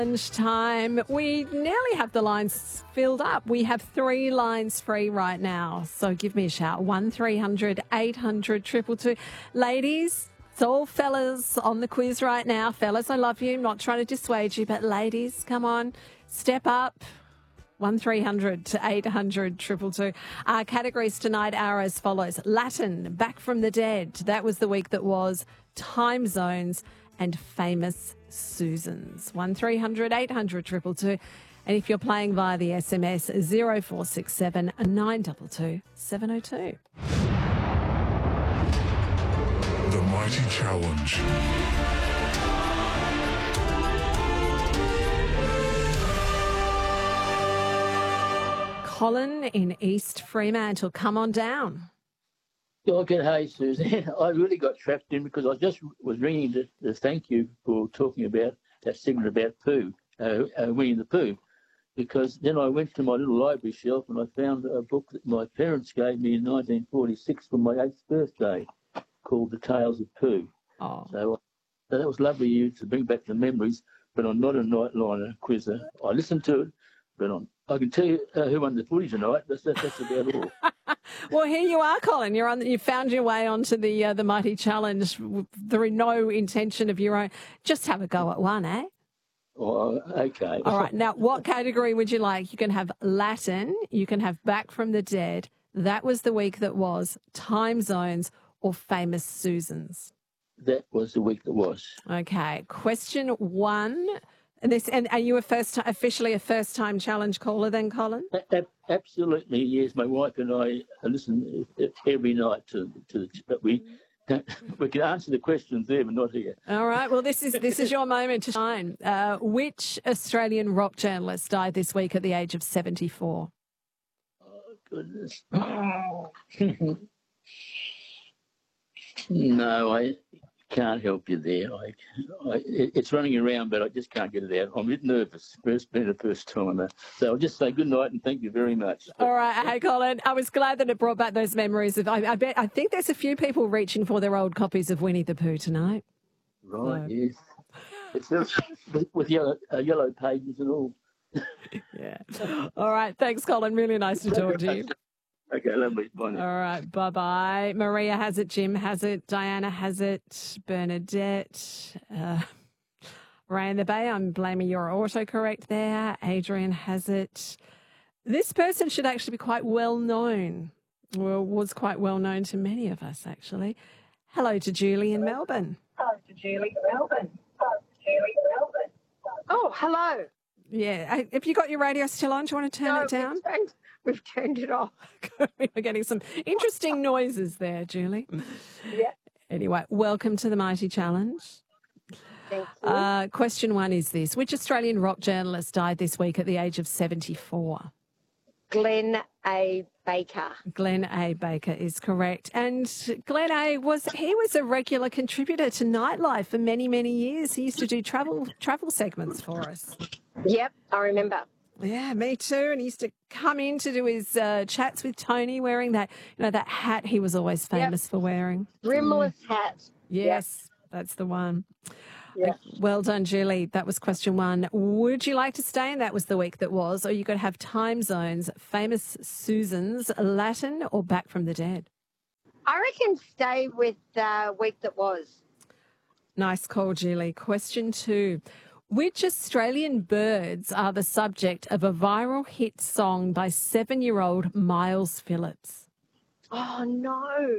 Lunchtime. We nearly have the lines filled up. We have 3 lines free right now. So give me a shout. 1300 800 222. Ladies, it's all fellas on the quiz right now. Fellas, I love you. I'm not trying to dissuade you, but ladies, come on, step up. 1300 800 222. Our categories tonight are as follows. Latin, Back from the Dead. That was the week that was. Time zones and famous Susans. 1300 800 222. And if you're playing via the SMS, 0467 922 702. The Mighty Challenge. Colin in East Fremantle, come on down. Okay, hey, Suzanne. I really got trapped in because I just was ringing to thank you for talking about that segment about poo, Winnie the Pooh, because then I went to my little library shelf and I found a book that my parents gave me in 1946 for my 8th birthday called The Tales of Pooh. Oh. So that was lovely of you to bring back the memories, but I'm not a nightliner quizzer. I listened to it, but I can tell you who won the footy tonight. That's about all. Well, here you are, Colin. You found your way onto the Mighty Challenge through no intention of your own. Just have a go at one, eh? Oh, okay. All right. Now, what category would you like? You can have Latin. You can have Back from the Dead. That was the week that was. Time zones or famous Susans. That was the week that was. Okay. Question 1. And are you officially a first-time challenge caller then, Colin? Absolutely, yes. My wife and I listen every night but we can answer the questions there, but not here. All right. Well, this is your moment to shine. Which Australian rock journalist died this week at the age of 74? Oh, goodness. No, I can't help you there. It's running around, but I just can't get it out. I'm a bit nervous. Been the first time. So I'll just say good night and thank you very much. All right. Hey, Colin, I was glad that it brought back those memories. I think there's a few people reaching for their old copies of Winnie the Pooh tonight. Right, so. Yes. It's just with yellow pages and all. Yeah. All right. Thanks, Colin. Really nice to talk to you. Okay, lovely. Bye now. All right, bye-bye. Maria has it, Jim has it, Diana has it, Bernadette, Ray in the Bay, I'm blaming your autocorrect there. Adrian has it. This person should actually be quite well known, or was quite well known to many of us, actually. Hello to Julie in Melbourne. Hello to Julie in Melbourne. Oh, hello. Yeah. Have you got your radio still on? Do you want to turn it down? We've turned it off. We're getting some interesting noises there, Julie. Yeah. Anyway, welcome to the Mighty Challenge. Thank you. Question 1 is this. Which Australian rock journalist died this week at the age of 74? Glenn A. Baker. Glenn A. Baker is correct. And Glenn A. was a regular contributor to Nightlife for many, many years. He used to do travel segments for us. Yep, I remember. Yeah, me too. And he used to come in to do his chats with Tony wearing that hat he was always famous for wearing. Rimless hat. Yes, that's the one. Yep. Well done, Julie. That was question 1. Would you like to stay in That Was the Week That Was, or you could have time zones, famous Susans, Latin, or Back from the Dead? I reckon stay with the week that was. Nice call, Julie. Question 2. Which Australian birds are the subject of a viral hit song by 7-year-old Miles Phillips? Oh, no.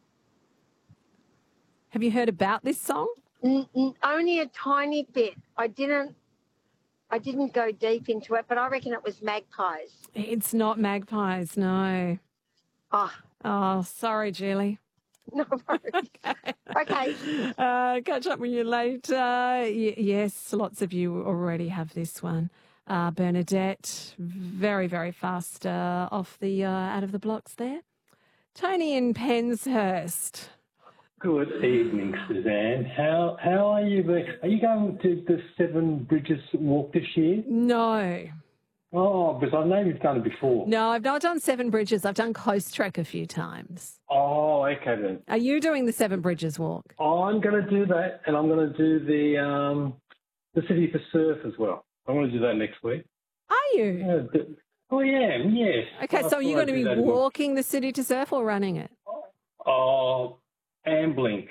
Have you heard about this song? Only a tiny bit. I didn't go deep into it, but I reckon it was magpies. It's not magpies, no. Oh, sorry, Julie. No worries. Okay. Catch up with you later. Yes, lots of you already have this one. Bernadette, very, very fast off the out of the blocks there. Tony in Penshurst. Good evening, Suzanne. How are you? Are you going to the Seven Bridges walk this year? No. Oh, because I know you've done it before. No, I've not done Seven Bridges. I've done Coast Trek a few times. Oh, okay then. Are you doing the Seven Bridges walk? I'm going to do that, and I'm going to do the City for Surf as well. I want to do that next week. Are you? I am, yes. Okay, so are you going to be walking the city to surf or running it? Oh, ambling.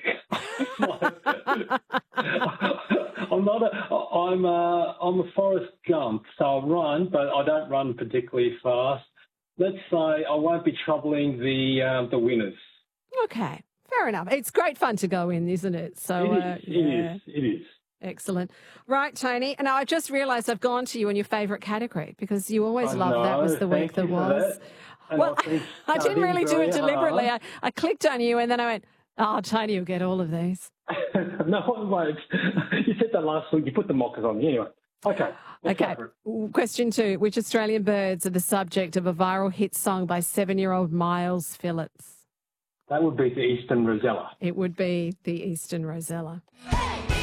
I'm a Forrest Gump, so I run, but I don't run particularly fast. Let's say I won't be troubling the winners. Okay, fair enough. It's great fun to go in, isn't it? So It is. Excellent. Right, Tony. And I just realised I've gone to you in your favourite category because you always loved That Was the Week That Was. Well, I didn't really do it deliberately. I clicked on you and then I went, oh, Tony will get all of these. No, wait. You said that last week. You put the mockers on. Anyway. Okay. Okay. Question 2. Which Australian birds are the subject of a viral hit song by 7-year-old Miles Phillips? That would be the Eastern Rosella. It would be the Eastern Rosella.